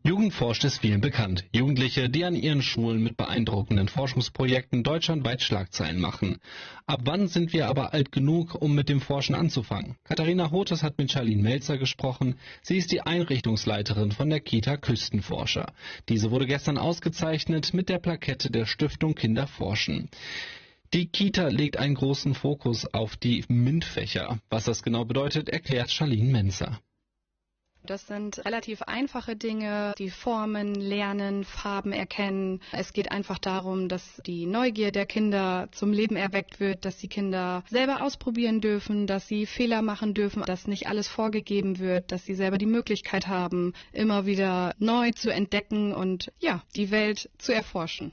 Jugendforscht ist vielen bekannt. Jugendliche, die an ihren Schulen mit beeindruckenden Forschungsprojekten deutschlandweit Schlagzeilen machen. Ab wann sind wir aber alt genug, um mit dem Forschen anzufangen? Katharina Hotes hat mit Charlene Melzer gesprochen. Sie ist die Einrichtungsleiterin von der Kita Küstenforscher. Diese wurde gestern ausgezeichnet mit der Plakette der Stiftung Kinder forschen. Die Kita legt einen großen Fokus auf die MINT-Fächer. Was das genau bedeutet, erklärt Charlene Melzer. Das sind relativ einfache Dinge, die Formen lernen, Farben erkennen. Es geht einfach darum, dass die Neugier der Kinder zum Leben erweckt wird, dass die Kinder selber ausprobieren dürfen, dass sie Fehler machen dürfen, dass nicht alles vorgegeben wird, dass sie selber die Möglichkeit haben, immer wieder neu zu entdecken und die Welt zu erforschen.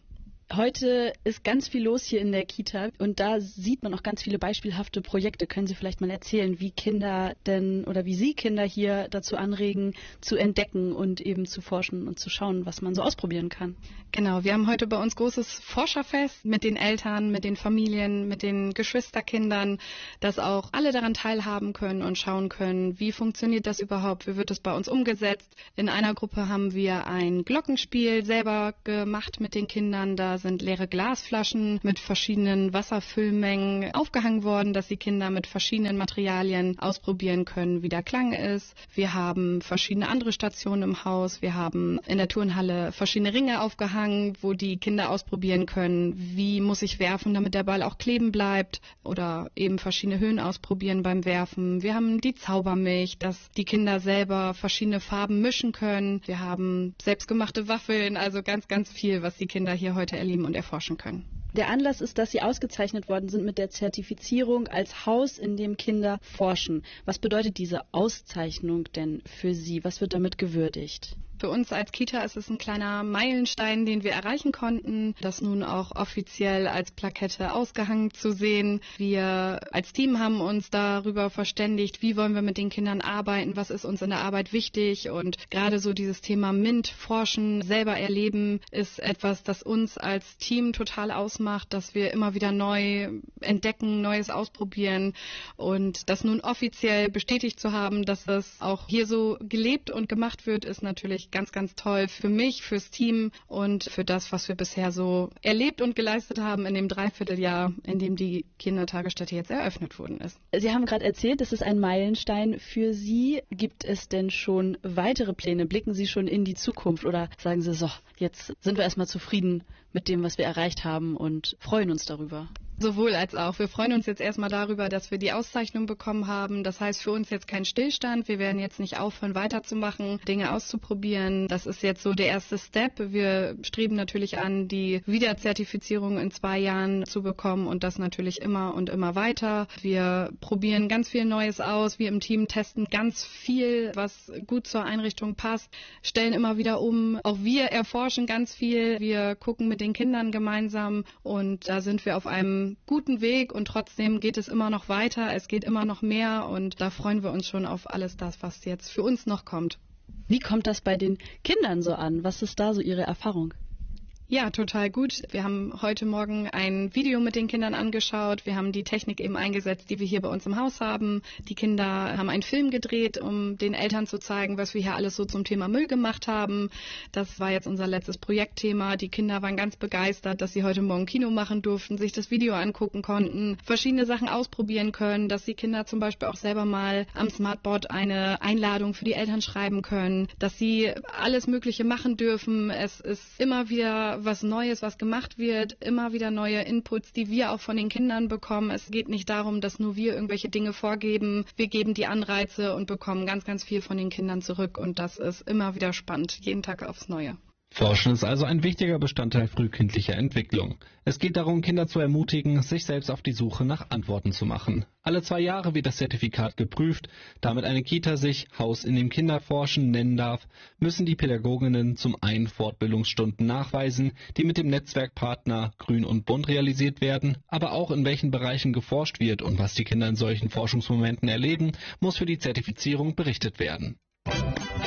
Heute ist ganz viel los hier in der Kita und da sieht man auch ganz viele beispielhafte Projekte. Können Sie vielleicht mal erzählen, wie Kinder denn oder wie Sie Kinder hier dazu anregen, zu entdecken und eben zu forschen und zu schauen, was man so ausprobieren kann? Genau, wir haben heute bei uns großes Forscherfest mit den Eltern, mit den Familien, mit den Geschwisterkindern, dass auch alle daran teilhaben können und schauen können, wie funktioniert das überhaupt, wie wird das bei uns umgesetzt. In einer Gruppe haben wir ein Glockenspiel selber gemacht mit den Kindern, da sind leere Glasflaschen mit verschiedenen Wasserfüllmengen aufgehangen worden, dass die Kinder mit verschiedenen Materialien ausprobieren können, wie der Klang ist. Wir haben verschiedene andere Stationen im Haus. Wir haben in der Turnhalle verschiedene Ringe aufgehangen, wo die Kinder ausprobieren können, wie muss ich werfen, damit der Ball auch kleben bleibt oder eben verschiedene Höhen ausprobieren beim Werfen. Wir haben die Zaubermilch, dass die Kinder selber verschiedene Farben mischen können. Wir haben selbstgemachte Waffeln, also ganz, ganz viel, was die Kinder hier heute erleben und erforschen können. Der Anlass ist, dass Sie ausgezeichnet worden sind mit der Zertifizierung als Haus, in dem Kinder forschen. Was bedeutet diese Auszeichnung denn für Sie? Was wird damit gewürdigt? Für uns als Kita ist es ein kleiner Meilenstein, den wir erreichen konnten, das nun auch offiziell als Plakette ausgehangen zu sehen. Wir als Team haben uns darüber verständigt, wie wollen wir mit den Kindern arbeiten, was ist uns in der Arbeit wichtig, und gerade so dieses Thema MINT, Forschen, selber erleben, ist etwas, das uns als Team total ausmacht, dass wir immer wieder neu entdecken, Neues ausprobieren, und das nun offiziell bestätigt zu haben, dass das auch hier so gelebt und gemacht wird, ist natürlich ganz, ganz toll für mich, fürs Team und für das, was wir bisher so erlebt und geleistet haben in dem Dreivierteljahr, in dem die Kindertagesstätte jetzt eröffnet worden ist. Sie haben gerade erzählt, das ist ein Meilenstein für Sie. Gibt es denn schon weitere Pläne? Blicken Sie schon in die Zukunft oder sagen Sie so, jetzt sind wir erstmal zufrieden mit dem, was wir erreicht haben und freuen uns darüber? Sowohl als auch. Wir freuen uns jetzt erstmal darüber, dass wir die Auszeichnung bekommen haben. Das heißt für uns jetzt kein Stillstand. Wir werden jetzt nicht aufhören, weiterzumachen, Dinge auszuprobieren. Das ist jetzt so der erste Step. Wir streben natürlich an, die Wiederzertifizierung in 2 Jahren zu bekommen und das natürlich immer und immer weiter. Wir probieren ganz viel Neues aus. Wir im Team testen ganz viel, was gut zur Einrichtung passt, stellen immer wieder um. Auch wir erforschen ganz viel. Wir gucken mit den Kindern gemeinsam und da sind wir auf einem guten Weg und trotzdem geht es immer noch weiter, es geht immer noch mehr und da freuen wir uns schon auf alles das, was jetzt für uns noch kommt. Wie kommt das bei den Kindern so an? Was ist da so Ihre Erfahrung? Ja, total gut. Wir haben heute Morgen ein Video mit den Kindern angeschaut. Wir haben die Technik eben eingesetzt, die wir hier bei uns im Haus haben. Die Kinder haben einen Film gedreht, um den Eltern zu zeigen, was wir hier alles so zum Thema Müll gemacht haben. Das war jetzt unser letztes Projektthema. Die Kinder waren ganz begeistert, dass sie heute Morgen Kino machen durften, sich das Video angucken konnten, verschiedene Sachen ausprobieren können, dass die Kinder zum Beispiel auch selber mal am Smartboard eine Einladung für die Eltern schreiben können, dass sie alles Mögliche machen dürfen. Es ist immer wieder was Neues, was gemacht wird, immer wieder neue Inputs, die wir auch von den Kindern bekommen. Es geht nicht darum, dass nur wir irgendwelche Dinge vorgeben. Wir geben die Anreize und bekommen ganz, ganz viel von den Kindern zurück und das ist immer wieder spannend, jeden Tag aufs Neue. Forschen ist also ein wichtiger Bestandteil frühkindlicher Entwicklung. Es geht darum, Kinder zu ermutigen, sich selbst auf die Suche nach Antworten zu machen. Alle 2 Jahre wird das Zertifikat geprüft. Damit eine Kita sich Haus in dem Kinderforschen nennen darf, müssen die Pädagoginnen zum einen Fortbildungsstunden nachweisen, die mit dem Netzwerkpartner Grün und Bunt realisiert werden, aber auch in welchen Bereichen geforscht wird und was die Kinder in solchen Forschungsmomenten erleben, muss für die Zertifizierung berichtet werden.